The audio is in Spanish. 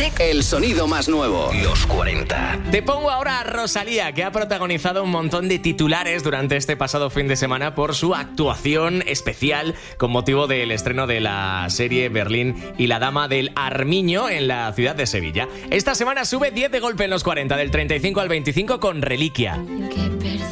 Music. El sonido más nuevo. Los 40. Te pongo ahora a Rosalía, que ha protagonizado un montón de titulares durante este pasado fin de semana por su actuación especial con motivo del estreno de la serie Berlín y la Dama del Armiño en la ciudad de Sevilla. Esta semana sube 10 de golpe en los 40, del 35 al 25 con Reliquia. Que